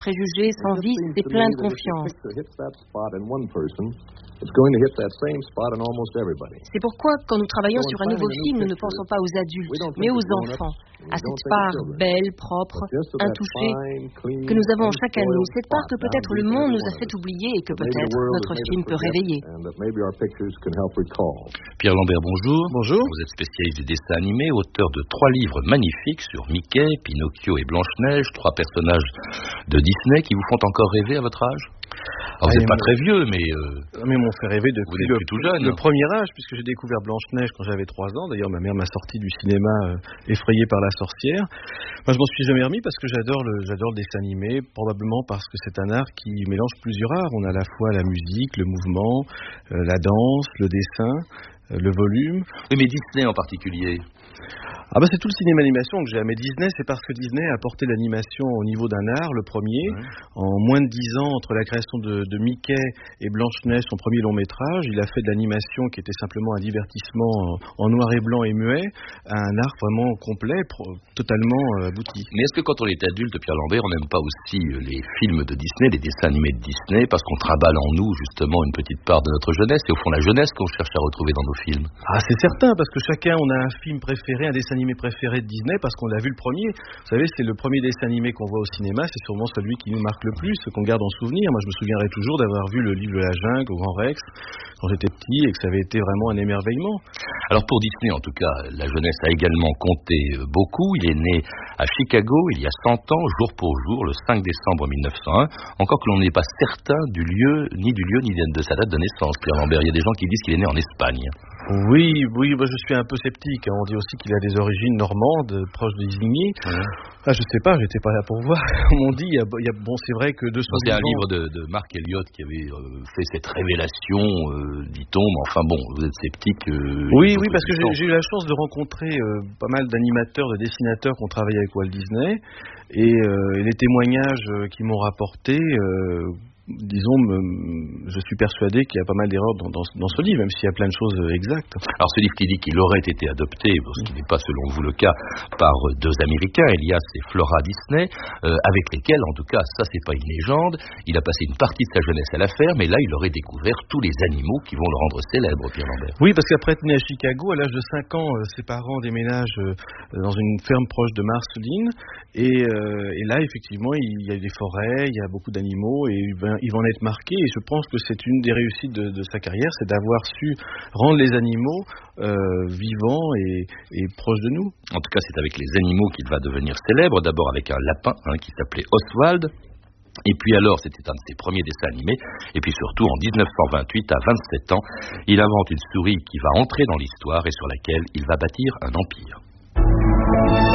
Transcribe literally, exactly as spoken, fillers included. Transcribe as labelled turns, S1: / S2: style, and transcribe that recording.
S1: préjugés, sans vice et plein de confiance. C'est pourquoi, quand nous travaillons sur un nouveau film, nous ne pensons pas aux adultes, mais aux enfants, à cette part belle, propre, intouchée, que nous avons chacun de nous, cette part que peut-être le monde nous a fait oublier et que peut-être notre film peut réveiller.
S2: Pierre Lambert, bonjour.
S3: Bonjour.
S2: Vous êtes spécialiste du dessin animé, auteur de trois livres magnifiques sur Mickey, Pinocchio et Blanche-Neige, trois personnages de Disney qui vous font encore rêver à votre âge? Alors, vous n'êtes pas très vieux, mais... Euh,
S3: mais m'ont fait rêver depuis
S2: le,
S3: le,
S2: tout jeune.
S3: le premier âge, puisque j'ai découvert Blanche-Neige quand j'avais trois ans. D'ailleurs, ma mère m'a sorti du cinéma euh, effrayé par la sorcière. Moi, je m'en suis jamais remis parce que j'adore le, j'adore le dessin animé, probablement parce que c'est un art qui mélange plusieurs arts. On a à la fois la musique, le mouvement, euh, la danse, le dessin, euh, le volume.
S2: Oui, mais Disney en particulier.
S3: Ah bah c'est tout le cinéma animation que j'ai. Mais Disney, c'est parce que Disney a porté l'animation au niveau d'un art, le premier. Ouais. En moins de dix ans, entre la création de, de Mickey et Blanche-Neige, son premier long métrage, il a fait de l'animation qui était simplement un divertissement en, en noir et blanc et muet, à un art vraiment complet, pro, totalement euh, abouti.
S2: Mais est-ce que quand on est adulte, Pierre Lambert, on n'aime pas aussi les films de Disney, les dessins animés de Disney, parce qu'on trimballe en nous justement une petite part de notre jeunesse, et au fond la jeunesse qu'on cherche à retrouver dans nos films?
S3: Ah, c'est certain, parce que chacun, on a un film préféré, un dessin animé préféré de Disney parce qu'on l'a vu le premier. Vous savez, c'est le premier dessin animé qu'on voit au cinéma, c'est sûrement celui qui nous marque le plus, ce qu'on garde en souvenir. Moi, je me souviendrai toujours d'avoir vu le livre de la jungle au Grand Rex quand j'étais petit et que ça avait été vraiment un émerveillement.
S2: Alors pour Disney, en tout cas, la jeunesse a également compté beaucoup. Il est né à Chicago il y a cent ans, jour pour jour, le cinq décembre mille neuf cent un, encore que l'on n'est pas certain du lieu, ni du lieu, ni de sa date de naissance, Pierre Lambert. Il y a des gens qui disent qu'il est né en Espagne.
S3: Oui, oui, moi je suis un peu sceptique. On dit aussi qu'il a des origines normandes, proches de Isigny. Mmh. Ah, je sais pas, j'étais pas là pour voir. On dit, il y a, il y a, bon, c'est vrai que de son
S2: C'est un livre de, de Mark Elliott qui avait euh, fait cette révélation, euh, dit-on. Mais enfin bon, vous êtes sceptique. Euh,
S3: oui, oui, parce que j'ai, j'ai eu la chance de rencontrer euh, pas mal d'animateurs, de dessinateurs qui ont travaillé avec Walt Disney, et, euh, et les témoignages euh, qu'ils m'ont rapportés. Euh, Disons, je suis persuadé qu'il y a pas mal d'erreurs dans, dans, dans ce livre, même s'il y a plein de choses exactes.
S2: Alors ce livre qui dit qu'il aurait été adopté, ce qui n'est pas selon vous le cas, par deux Américains, Elias et Flora Disney, euh, avec lesquels, en tout cas, ça c'est pas une légende, il a passé une partie de sa jeunesse à la faire, mais là il aurait découvert tous les animaux qui vont le rendre célèbre, Pierre Lambert.
S3: Oui, parce qu'après être né à Chicago, à l'âge de cinq ans, euh, ses parents déménagent euh, dans une ferme proche de Marceline, et, euh, et là effectivement il y a des forêts, il y a beaucoup d'animaux, et ben, ils vont en être marqués, et je pense que c'est une des réussites de, de sa carrière, c'est d'avoir su rendre les animaux euh, vivants et, et proches de nous.
S2: En tout cas, c'est avec les animaux qu'il va devenir célèbre, d'abord avec un lapin hein, qui s'appelait Oswald, et puis alors, c'était un de ses premiers dessins animés, et puis surtout en dix-neuf cent vingt-huit, à vingt-sept ans, il invente une souris qui va entrer dans l'histoire et sur laquelle il va bâtir un empire.